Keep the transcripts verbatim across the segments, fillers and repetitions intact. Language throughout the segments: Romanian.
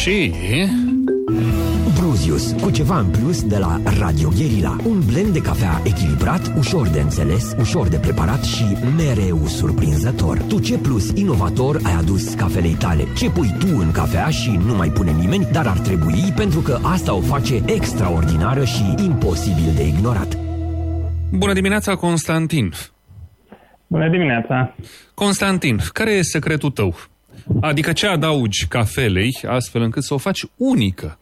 Și... Bruzius, cu ceva în plus de la Radio Guerilla. Un blend de cafea echilibrat, ușor de înțeles, ușor de preparat și mereu surprinzător. Tu ce plus inovator ai adus cafelei tale? Ce pui tu în cafea și nu mai pune nimeni, dar ar trebui, pentru că asta o face extraordinară și imposibil de ignorat. Bună dimineața, Constantin! Bună dimineața! Constantin, care e secretul tău? Adică ce adaugi cafelei astfel încât să o faci unică?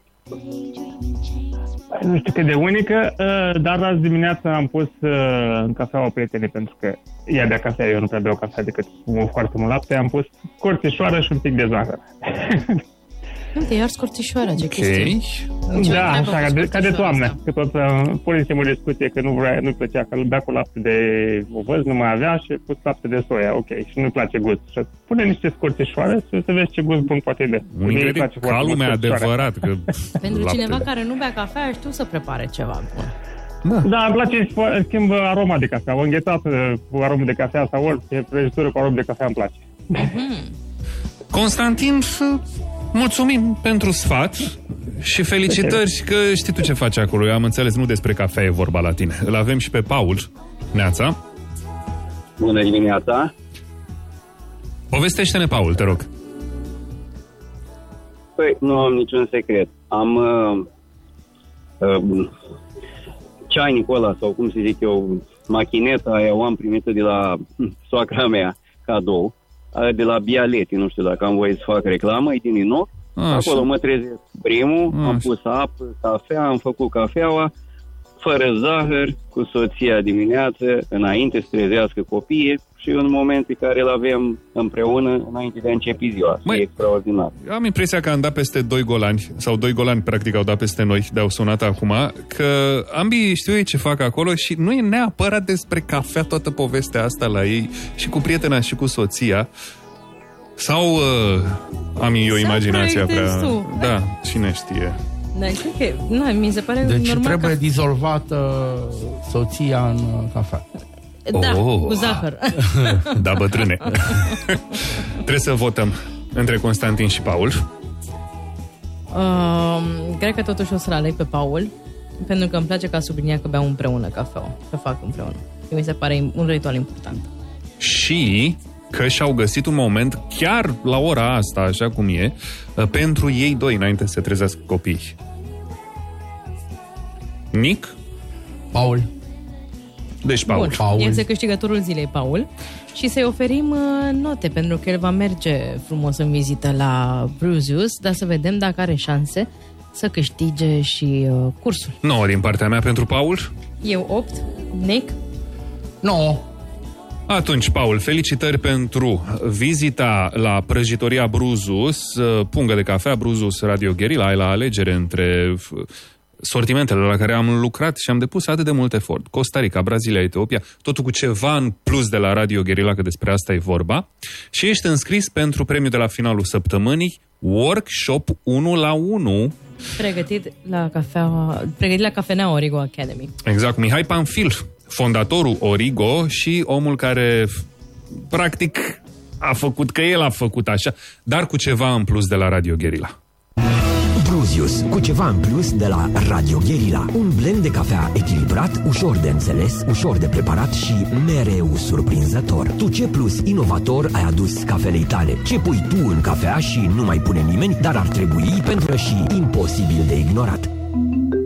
Nu știu cât de unică, dar azi dimineața am pus în cafeaua prietenii, pentru că ea bea cafea, eu nu prea beau cafea decât cu foarte mult lapte, am pus corțișoară și un pic de zahăr. Uite, iar scorțișoară, ce Ok. chestie. Da, așa, ca de, ca de toamnă, că tot punem o discuție că nu vrea, nu-i plăcea, că îl bea cu lapte de ovăz, nu mai avea și pus lapte de soia, ok, și nu-i place gust. Și pune niște scorțișoare să vezi ce gust bun poate de. Un ingredient ca lumea adevărat. Că Pentru lapte. cineva care nu bea cafea, știu să prepare ceva bun. Da. Da, îmi place, schimb aroma de cafea, o înghețată cu aromă de cafea sau orice prăjitură cu aromă de cafea îmi place. Mm-hmm. Constantin, mulțumim pentru sfat și felicitări că știi tu ce faci acolo. Eu am înțeles, nu despre cafea e vorba la tine. Îl avem și pe Paul. Neața. Bună dimineața. Povestește-ne, Paul, te rog. Păi, nu am niciun secret. Am uh, uh, ceainicul ăla, sau cum să zic eu, machineta aia, o am primită de la soacra mea, cadou, de la Bialetti, nu știu dacă am voie să fac reclamă, e din inox. Acolo mă trezesc primul, A, am pus apă, cafea, am făcut cafeaua, fără zahăr, cu soția dimineață, înainte să trezească copiii și în momentul în care îl avem împreună, înainte de a începe ziua. Măi, e extraordinar. Eu am impresia că am dat peste doi golani, sau doi golani practic au dat peste noi, de-au sunat acum, că ambii știu ei ce fac acolo și nu e neapărat despre cafea toată povestea asta la ei, și cu prietena și cu soția. Sau uh, am eu imaginația prea... tu. Da, cine știe. Da, cred că, nu, mi se pare Deci normal trebuie că... dizolvată soția în cafea. Da, Oh. cu zahăr. Da, bătrâne. Trebuie să votăm între Constantin și Paul. Uh, cred că totuși o să-l aleg pe Paul, pentru că îmi place că a subliniat că beau împreună cafeaua, că fac împreună. Și mi se pare un ritual important. Și că și-au găsit un moment, chiar la ora asta, așa cum e, pentru ei doi, înainte să se trezească copiii. Nic? Paul. Deci Paul. Bun, Paul. este câștigătorul zilei, Paul. Și să-i oferim uh, note, pentru că el va merge frumos în vizită la Bruzius, dar să vedem dacă are șanse să câștige și uh, cursul. nouă din partea mea pentru Paul. Eu opt, Nick? nouă. Atunci, Paul, felicitări pentru vizita la prăjitoria Bruzus, pungă de cafea Bruzus Radio Guerilla. Ai la alegere între sortimentele la care am lucrat și am depus atât de mult efort. Costa Rica, Brazilia, Etiopia, totul cu ceva în plus de la Radio Guerilla, că despre asta e vorba. Și ești înscris pentru premiul de la finalul săptămânii, Workshop unu la unu. Pregătit la, cafea, pregătit la Cafenea Origo Academy. Exact, Mihai Panfil, fondatorul Origo și omul care, practic, a făcut, că el a făcut așa, dar cu ceva în plus de la Radio Guerilla. Bruzius, cu ceva în plus de la Radio Guerilla. Un blend de cafea echilibrat, ușor de înțeles, ușor de preparat și mereu surprinzător. Tu ce plus inovator ai adus cafelei tale? Ce pui tu în cafea și nu mai pune nimeni, dar ar trebui, pentru că și imposibil de ignorat.